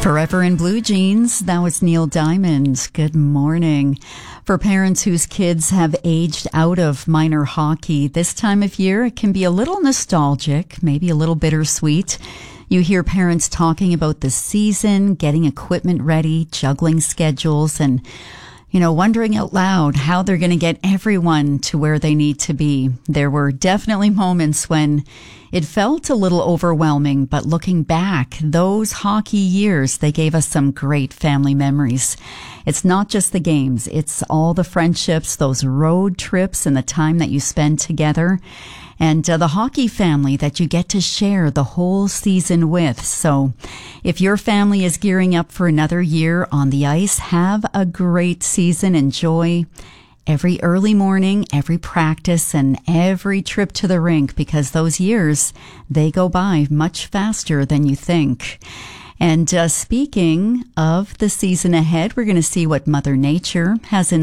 Forever in Blue Jeans, that was Neil Diamond. Good morning. For parents whose kids have aged out of minor hockey, this time of year it can be a little nostalgic, maybe a little bittersweet. You hear parents talking about the season, getting equipment ready, juggling schedules, and wondering out loud how they're going to get everyone to where they need to be. There were definitely moments when it felt a little overwhelming, but looking back, those hockey years, they gave us some great family memories. It's not just the games, it's all the friendships, those road trips, and the time that you spend together, and the hockey family that you get to share the whole season with. So if your family is gearing up for another year on the ice, have a great season. Enjoy every early morning, every practice, and every trip to the rink, because those years, they go by much faster than you think. And speaking of the season ahead, we're going to see what Mother Nature has in